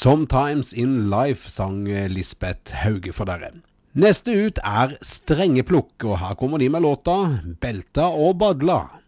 Sometimes in Life sang Lisbeth Hauge for dere. Neste ut Strengeplukk, og her kommer de med låta Belta og Badla.